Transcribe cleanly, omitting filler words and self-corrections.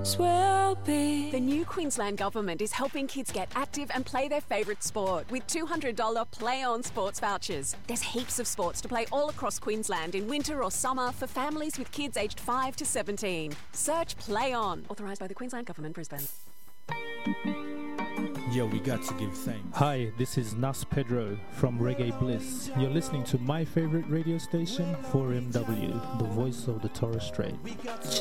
The new Queensland Government is helping kids get active and play their favourite sport with $200 Play On sports vouchers. There's heaps of sports to play all across Queensland in winter or summer for families with kids aged 5 to 17. Search Play On. Authorised by the Queensland Government, Brisbane. Yeah, we got to give thanks. Hi, this is Nas Pedro from Reggae Bliss. You're listening to my favorite radio station, 4MW, the voice of the Torres Strait.